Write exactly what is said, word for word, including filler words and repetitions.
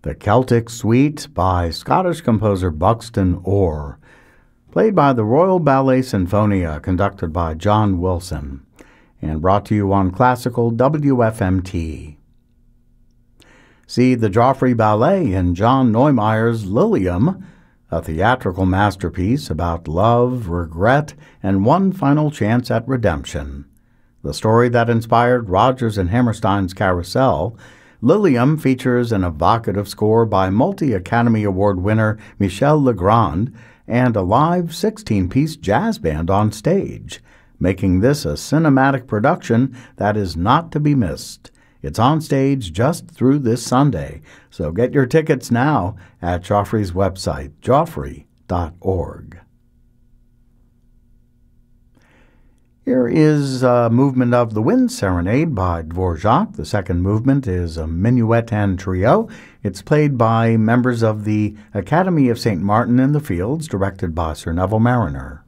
The Celtic Suite by Scottish composer Buxton Orr, played by the Royal Ballet Sinfonia, conducted by John Wilson, and brought to you on Classical W F M T. See the Joffrey Ballet in John Neumeier's Lilium, a theatrical masterpiece about love, regret, and one final chance at redemption. The story that inspired Rodgers and Hammerstein's Carousel, Lilium features an evocative score by multi-Academy Award winner Michel Legrand and a live sixteen-piece jazz band on stage, making this a cinematic production that is not to be missed. It's on stage just through this Sunday, so get your tickets now at Joffrey's website, joffrey dot org. Here is a movement of the Wind Serenade by Dvorak. The second movement is a minuet and trio. It's played by members of the Academy of Saint Martin in the Fields, directed by Sir Neville Marriner.